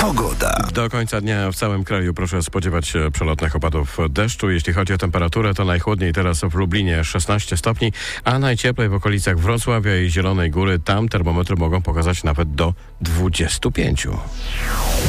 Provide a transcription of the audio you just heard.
Pogoda. Do końca dnia w całym kraju proszę spodziewać się przelotnych opadów deszczu. Jeśli chodzi o temperaturę, to najchłodniej teraz w Lublinie 16 stopni, a najcieplej w okolicach Wrocławia i Zielonej Góry. Tam termometry mogą pokazać nawet do 25.